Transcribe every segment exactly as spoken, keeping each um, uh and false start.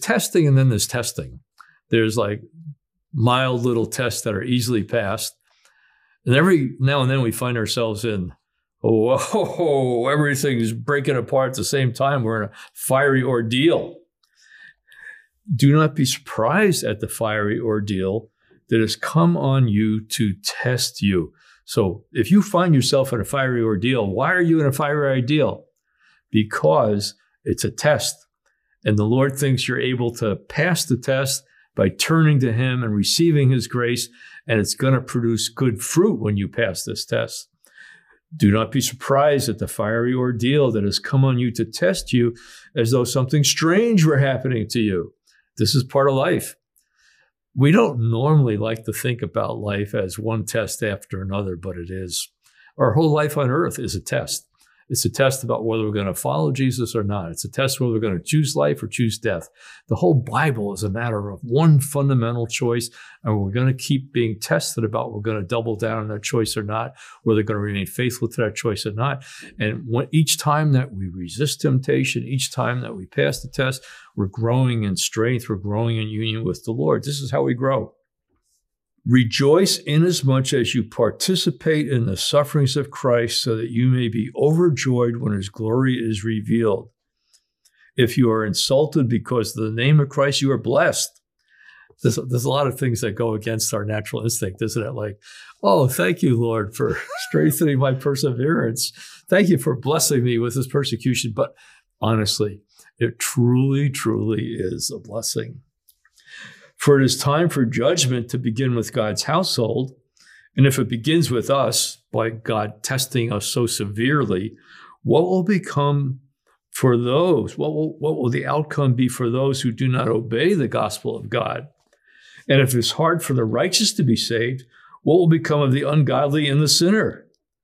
testing and then there's testing. There's like mild little tests that are easily passed. And every now and then we find ourselves in, oh, oh, everything's breaking apart at the same time. We're in a fiery ordeal. Do not be surprised at the fiery ordeal that has come on you to test you. So if you find yourself in a fiery ordeal, why are you in a fiery ordeal? Because it's a test. And the Lord thinks you're able to pass the test by turning to him and receiving his grace, and it's going to produce good fruit when you pass this test. Do not be surprised at the fiery ordeal that has come on you to test you as though something strange were happening to you. This is part of life. We don't normally like to think about life as one test after another, but it is. Our whole life on earth is a test. It's a test about whether we're going to follow Jesus or not. It's a test whether we're going to choose life or choose death. The whole Bible is a matter of one fundamental choice, and we're going to keep being tested about we're going to double down on that choice or not, whether we're going to remain faithful to that choice or not. And when, each time that we resist temptation, each time that we pass the test, we're growing in strength, we're growing in union with the Lord. This is how we grow. Rejoice inasmuch as you participate in the sufferings of Christ, so that you may be overjoyed when his glory is revealed. If you are insulted because of the name of Christ, you are blessed. There's, there's a lot of things that go against our natural instinct, isn't it? Like, oh, thank you, Lord, for strengthening my perseverance. Thank you for blessing me with this persecution. But honestly, it truly, truly is a blessing. For it is time for judgment to begin with God's household. And if it begins with us, by God testing us so severely, what will become for those? What will, what will the outcome be for those who do not obey the gospel of God? And if it's hard for the righteous to be saved, what will become of the ungodly and the sinner?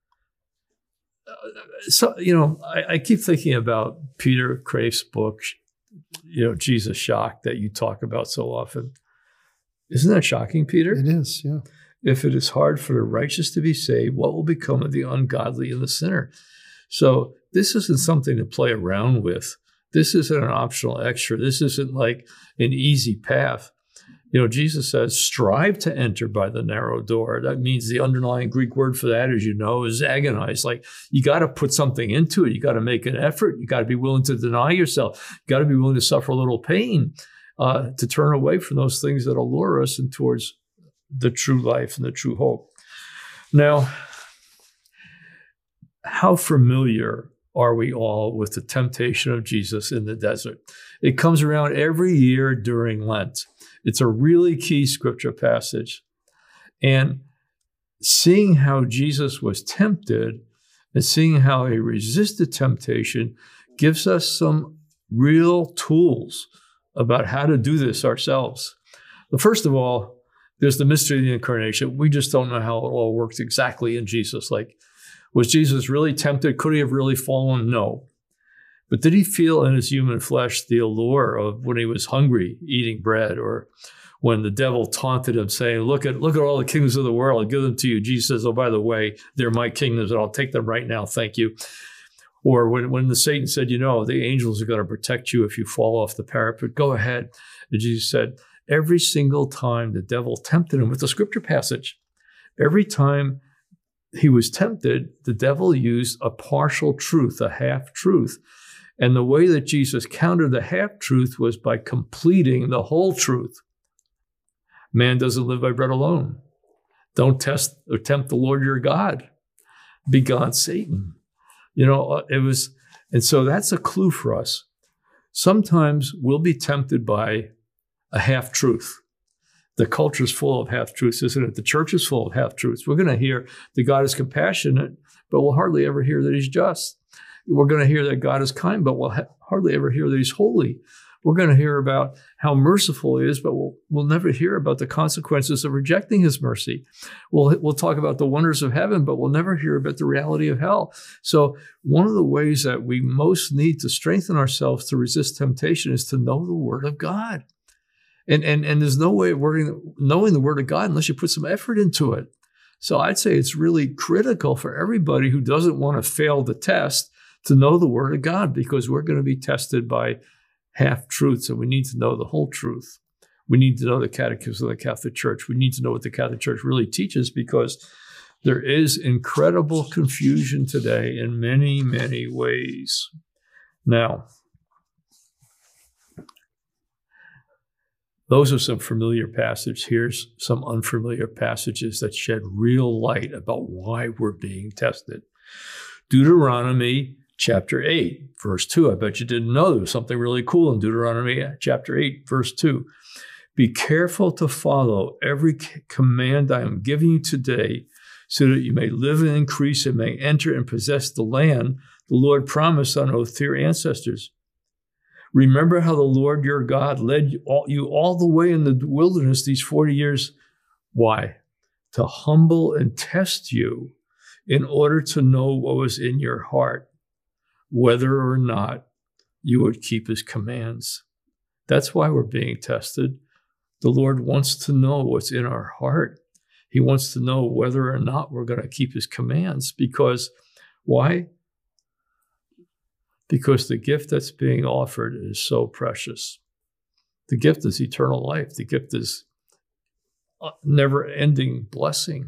So, you know, I, I keep thinking about Peter Kreeft's book, you know, Jesus Shock, that you talk about so often. Isn't that shocking, Peter? It is, yeah. If it is hard for the righteous to be saved, what will become of the ungodly and the sinner? So this isn't something to play around with. This isn't an optional extra. This isn't like an easy path. You know, Jesus says, strive to enter by the narrow door. That means the underlying Greek word for that, as you know, is agonize. Like, you got to put something into it. You got to make an effort. You got to be willing to deny yourself. You got to be willing to suffer a little pain. Uh, to turn away from those things that allure us and towards the true life and the true hope. Now, how familiar are we all with the temptation of Jesus in the desert? It comes around every year during Lent. It's a really key scripture passage. And seeing how Jesus was tempted and seeing how he resisted temptation gives us some real tools about how to do this ourselves. But first of all, there's the mystery of the incarnation. We just don't know how it all works exactly in Jesus. Like, was Jesus really tempted? Could he have really fallen? No. But did he feel in his human flesh the allure of when he was hungry, eating bread, or when the devil taunted him, saying, look at look at all the kingdoms of the world, I'll give them to you. Jesus says, oh, by the way, they're my kingdoms, and I'll take them right now, thank you. Or when, when the Satan said, you know, the angels are going to protect you if you fall off the parapet, go ahead. And Jesus said, every single time the devil tempted him with the scripture passage, every time he was tempted, the devil used a partial truth, a half-truth. And the way that Jesus countered the half-truth was by completing the whole truth. Man doesn't live by bread alone. Don't test or tempt the Lord your God. Begone Satan. You know, it was, and so that's a clue for us. Sometimes we'll be tempted by a half-truth. The culture is full of half-truths, isn't it? The church is full of half-truths. We're going to hear that God is compassionate, but we'll hardly ever hear that he's just. We're going to hear that God is kind, but we'll ha- hardly ever hear that he's holy. We're going to hear about how merciful he is, but we'll, we'll never hear about the consequences of rejecting his mercy. We'll, we'll talk about the wonders of heaven, but we'll never hear about the reality of hell. So one of the ways that we most need to strengthen ourselves to resist temptation is to know the Word of God. And, and, and there's no way of wording, knowing the Word of God unless you put some effort into it. So I'd say it's really critical for everybody who doesn't want to fail the test to know the Word of God, because we're going to be tested by half-truths, and we need to know the whole truth. We need to know the Catechism of the Catholic Church. We need to know what the Catholic Church really teaches, because there is incredible confusion today in many, many ways. Now, those are some familiar passages. Here's some unfamiliar passages that shed real light about why we're being tested. Deuteronomy chapter eight, verse two. I bet you didn't know there was something really cool in Deuteronomy chapter eight, verse two. Be careful to follow every command I am giving you today, so that you may live and increase and may enter and possess the land the Lord promised on oath to your ancestors. Remember how the Lord your God led you all, you all the way in the wilderness these forty years. Why? To humble and test you in order to know what was in your heart, whether or not you would keep his commands. That's why we're being tested. The Lord wants to know what's in our heart. He wants to know whether or not we're going to keep his commands. Because, why? Because the gift that's being offered is so precious. The gift is eternal life. The gift is never-ending blessing.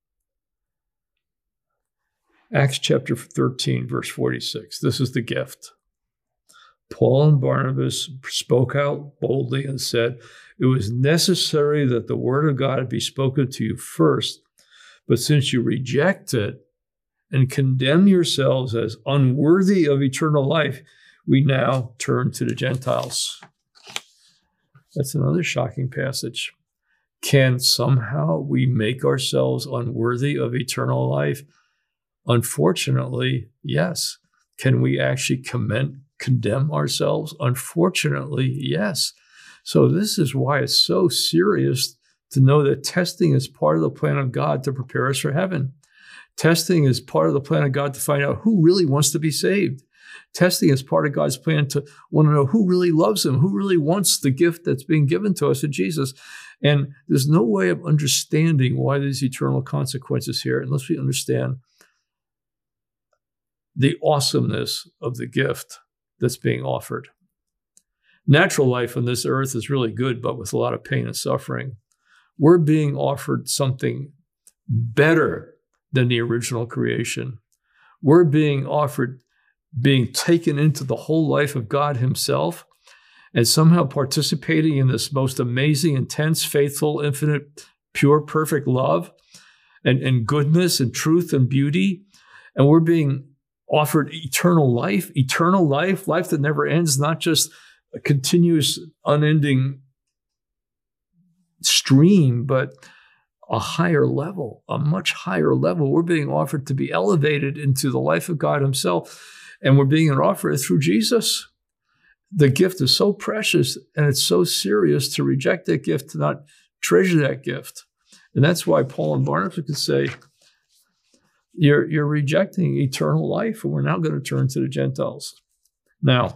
Acts chapter thirteen, verse forty-six. This is the gift. Paul and Barnabas spoke out boldly and said, it was necessary that the word of God be spoken to you first, but since you reject it and condemn yourselves as unworthy of eternal life, we now turn to the Gentiles. That's another shocking passage. Can somehow we make ourselves unworthy of eternal life? Unfortunately, yes. Can we actually commend, condemn ourselves? Unfortunately, yes. So this is why it's so serious to know that testing is part of the plan of God to prepare us for heaven. Testing is part of the plan of God to find out who really wants to be saved. Testing is part of God's plan to want to know who really loves him, who really wants the gift that's being given to us in Jesus. And there's no way of understanding why there's eternal consequences here unless we understand the awesomeness of the gift that's being offered. Natural life on this earth is really good, but with a lot of pain and suffering. We're being offered something better than the original creation. We're being offered being taken into the whole life of God himself and somehow participating in this most amazing, intense, faithful, infinite, pure, perfect love and, and goodness and truth and beauty. And we're being offered eternal life, eternal life, life that never ends, not just a continuous, unending stream, but a higher level, a much higher level. We're being offered to be elevated into the life of God himself, and we're being offered through Jesus. The gift is so precious, and it's so serious to reject that gift, to not treasure that gift. And that's why Paul and Barnabas could say, You're, you're rejecting eternal life, and we're now going to turn to the Gentiles. Now,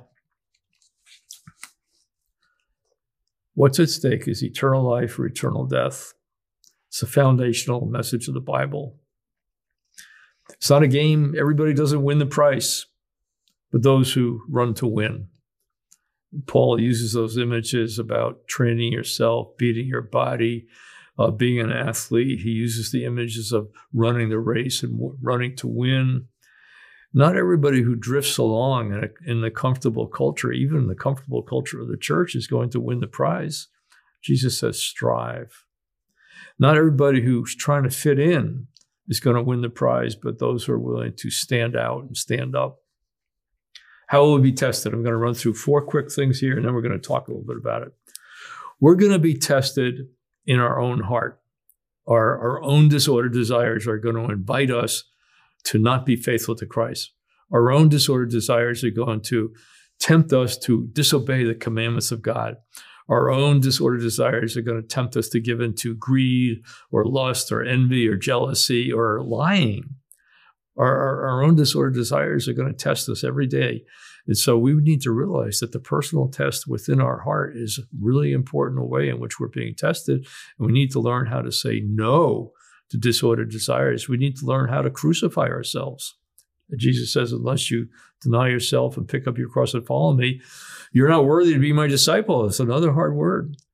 what's at stake is eternal life or eternal death. It's a foundational message of the Bible. It's not a game. Everybody doesn't win the prize, but those who run to win. Paul uses those images about training yourself, beating your body, Uh, being an athlete. He uses the images of running the race and w- running to win. Not everybody who drifts along in, a, in the comfortable culture, even in the comfortable culture of the church, is going to win the prize. Jesus says, strive. Not everybody who's trying to fit in is going to win the prize, but those who are willing to stand out and stand up. How will we be tested? I'm going to run through four quick things here, and then we're going to talk a little bit about it. We're going to be tested in our own heart. Our, our own disordered desires are going to invite us to not be faithful to Christ. Our own disordered desires are going to tempt us to disobey the commandments of God. Our own disordered desires are going to tempt us to give in to greed or lust or envy or jealousy or lying. Our, our, our own disordered desires are going to test us every day. And so we need to realize that the personal test within our heart is a really important way in which we're being tested. And we need to learn how to say no to disordered desires. We need to learn how to crucify ourselves And Jesus says, unless you deny yourself and pick up your cross and follow me, you're not worthy to be my disciple. It's another hard word.